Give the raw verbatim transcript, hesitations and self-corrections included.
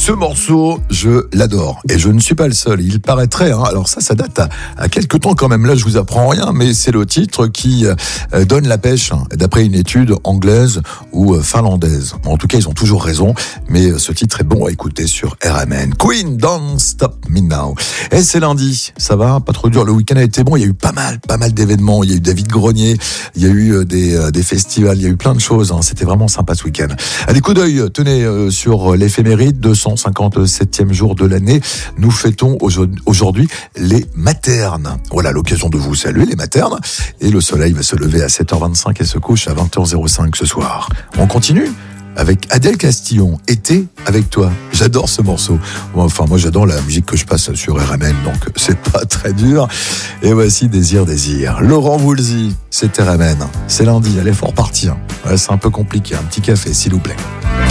ce morceau, je l'adore. Et je ne suis pas le seul. Il paraîtrait, hein, alors ça, ça date à, à quelques temps quand même. Là, je vous apprends rien, mais c'est le titre qui euh, donne la pêche, hein, d'après une étude anglaise ou euh, finlandaise. En tout cas, ils ont toujours raison, mais euh, ce titre est bon à écouter sur R M N. Queen, Don't Stop Me Now. Et c'est lundi, ça va, pas trop dur. Le week-end a été bon, il y a eu pas mal, pas mal d'événements. Il y a eu David Grenier, il y a eu euh, des, euh, des festivals, il y a eu plein de choses. Hein. C'était vraiment sympa ce week-end. Allez, coup d'œil, tenez, euh, sur l'éphéméride, deux cent cinquante-septième jour de l'année. Nous fêtons aujourd'hui les maternes. Voilà l'occasion de vous saluer, les maternes. Et le soleil va se lever à sept heures vingt-cinq et se couche à vingt heures cinq ce soir. On continue avec Adèle Castillon, Été avec toi. J'adore ce morceau. Enfin, moi, j'adore la musique que je passe sur R M N, donc c'est pas très dur. Et voici Désir, Désir. Laurent Voulzy, c'est R M N. C'est lundi, allez, faut repartir. Ouais, c'est un peu compliqué. Un petit café, s'il vous plaît.